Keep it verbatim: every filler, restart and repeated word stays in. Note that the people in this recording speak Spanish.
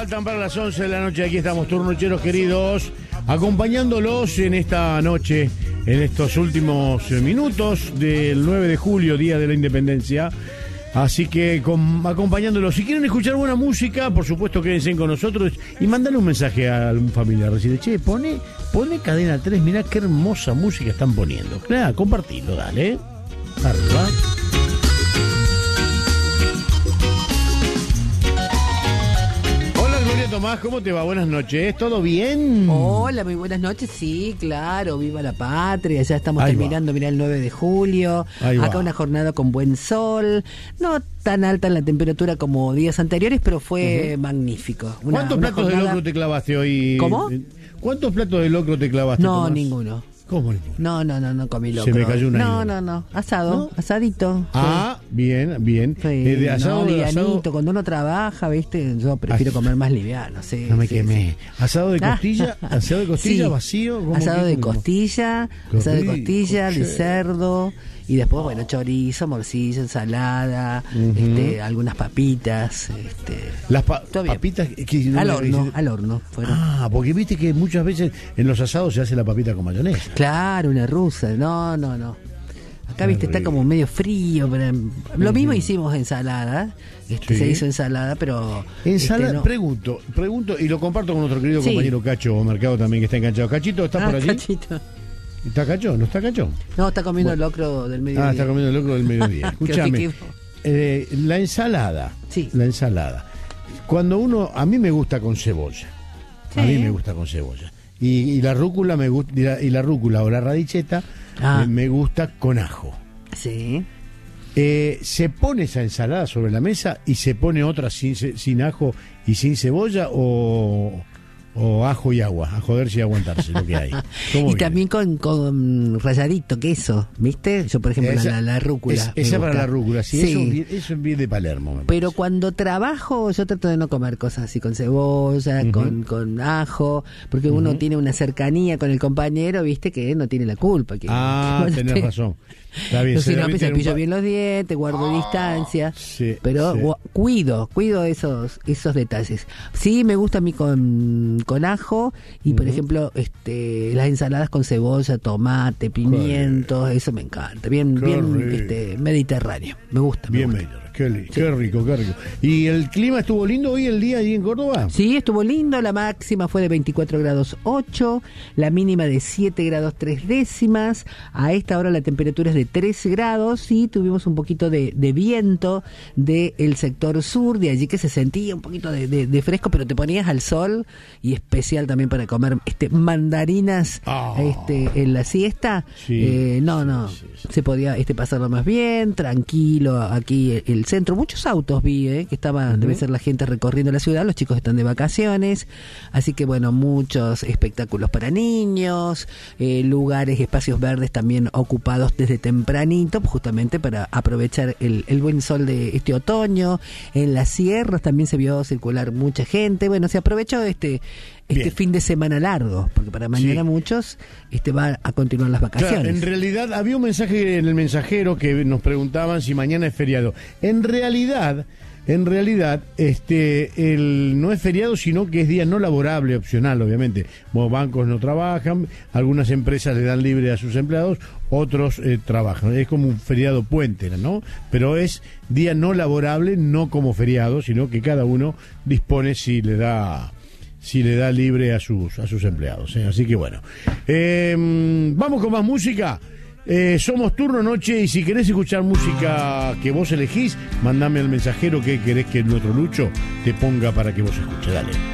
Faltan para las once de la noche, aquí estamos, turnocheros queridos, acompañándolos en esta noche, en estos últimos minutos del nueve de julio, Día de la Independencia. Así que con, acompañándolos, si quieren escuchar buena música, por supuesto quédense con nosotros y mandale un mensaje a algún familiar. Decirle, che, pone, pone Cadena tres, mirá qué hermosa música están poniendo. Claro, compartilo, dale. Arriba. Tomás, ¿cómo te va? Buenas noches, ¿todo bien? Hola, muy buenas noches, sí, claro, viva la patria, ya estamos Ahí terminando, mirá, el nueve de julio, Ahí acá va. una jornada con buen sol, no tan alta en la temperatura como días anteriores, pero fue uh-huh. magnífico. Una, ¿Cuántos una platos jornada... de locro te clavaste hoy? ¿Cómo? ¿Cuántos platos de locro te clavaste, No, Tomás? ninguno. ¿Cómo ninguno? No, no, no, no comí locro. Se me cayó una No, idea. no, no, asado, ¿No? asadito. Ah, sí. bien, bien. Sí, Eh, de asado, no, livianito, asado... cuando uno trabaja, viste, yo prefiero Ay, comer más liviano, sí. No me sí, quemé. sí. ¿Asado de costilla? ¿Asado de costilla Sí. vacío? ¿Cómo Asado que- de cómo? costilla, Qué asado de rico, costilla, de che. cerdo, y después, bueno, chorizo, morcilla, ensalada, Ujú. este, algunas papitas, este, Las pa- todo bien. papitas que no al me- horno, al horno. Fueron. Ah, porque viste que muchas veces en los asados se hace la papita con mayonesa. Claro, una rusa, no, no, no. Acá, Qué viste, está rico. como medio frío, pero lo mismo hicimos ensalada, este, Sí. se hizo ensalada, pero... Ensalada, este, no. pregunto, pregunto, y lo comparto con nuestro querido Sí. compañero Cacho Mercado también, que está enganchado. Cachito, ¿estás Ah, por allí? Cachito. ¿Está Cacho? ¿No está Cacho? No, está comiendo Bueno. el locro del mediodía. Ah, está comiendo el locro del mediodía. Escúchame, Creo que- eh, la ensalada, Sí. la ensalada. Cuando uno, a mí me gusta con cebolla, a Sí. mí me gusta con cebolla. Y, y la rúcula me gusta, y la, y la rúcula o la radicheta Ah. eh, me gusta con ajo. Sí. Eh, se pone esa ensalada sobre la mesa y se pone otra sin, ce- sin ajo y sin cebolla o, o ajo y agua, a joderse y aguantarse lo que hay. ¿Cómo Y viene? también con, con ralladito, queso, ¿viste? Yo, por ejemplo, Esa- la, la rúcula. es- me esa para gusta. la rúcula, sí, Sí. Eso, es bien- eso es bien de Palermo. me Pero parece. cuando trabajo, yo trato de no comer cosas así con cebolla, Ujú. con, con ajo, porque uno Ujú. tiene una cercanía con el compañero, ¿viste? Que no tiene la culpa. Que, Ah, que no tenés te- razón. Está bien. Yo, se si no, debe me tener un cepillo pa- bien los dientes, guardo distancia, sí, pero sí. gua- cuido, cuido esos esos detalles. Sí, me gusta a mí con, con ajo y, por Ujú. ejemplo, este las ensaladas con cebolla, tomate, pimientos, eso me encanta. Bien, Qué bien rico. este, mediterráneo. Me gusta. me Bien, gusta. Mayor. Qué, li- qué rico, qué rico. ¿Y el clima estuvo lindo hoy el día ahí en Córdoba? Sí, estuvo lindo, la máxima fue de veinticuatro grados ocho, la mínima de siete grados tres décimas, a esta hora la temperatura es de tres grados y tuvimos un poquito de, de viento del sector sur, de allí que se sentía un poquito de, de- de fresco, pero te ponías al sol y especial también para comer este mandarinas Ah. este en la siesta. Sí, Eh, no, sí, no, sí, sí. se podía este pasarlo más bien, tranquilo, aquí el, el centro, muchos autos vi, eh, que estaban, Ujú. debe ser la gente recorriendo la ciudad, los chicos están de vacaciones, así que bueno, muchos espectáculos para niños, eh, lugares, espacios verdes también ocupados desde tempranito, justamente para aprovechar el, el buen sol de este otoño. En las sierras también se vio circular mucha gente, bueno, se aprovechó este este Bien. fin de semana largo, porque para mañana Sí. muchos este va a continuar las Claro, vacaciones. en realidad había un mensaje en el mensajero que nos preguntaban si mañana es feriado. En realidad, en realidad, este, el, no es feriado, sino que es día no laborable, opcional, obviamente. Bueno, bancos no trabajan, algunas empresas le dan libre a sus empleados, otros eh, trabajan. Es como un feriado puente, ¿no? Pero es día no laborable, no como feriado, sino que cada uno dispone si le da si le da libre a sus a sus empleados, ¿eh? Así que bueno, eh, vamos con más música. Eh, somos Turno Noche y si querés escuchar música que vos elegís, mandame al mensajero que querés que nuestro Lucho te ponga para que vos escuches. Dale.